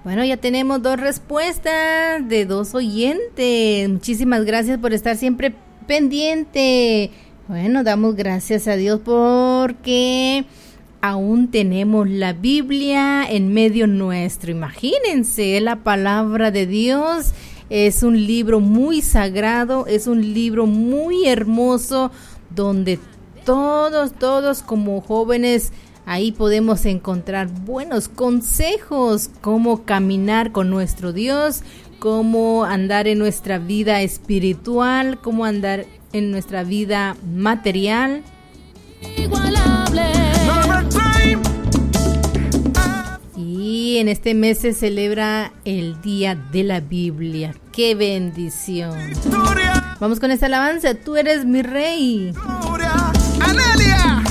Bueno, ya tenemos 2 respuestas de 2 oyentes. Muchísimas gracias por estar siempre pendiente. Bueno, damos gracias a Dios porque aún tenemos la Biblia en medio nuestro. Imagínense, la palabra de Dios es un libro muy sagrado, es un libro muy hermoso donde todos como jóvenes ahí podemos encontrar buenos consejos, cómo caminar con nuestro Dios, cómo andar en nuestra vida espiritual, cómo andar en nuestra vida material. Y en este mes se celebra el Día de la Biblia. ¡Qué bendición! Vamos con esta alabanza. Tú eres mi rey.